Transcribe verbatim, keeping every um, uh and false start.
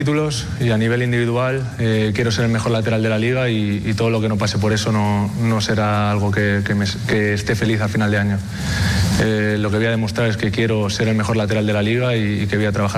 Títulos y a nivel individual eh, quiero ser el mejor lateral de la liga y, y todo lo que no pase por eso no, no será algo que, que, me, que esté feliz al final de año. Eh, lo que voy a demostrar es que quiero ser el mejor lateral de la liga y, y que voy a trabajar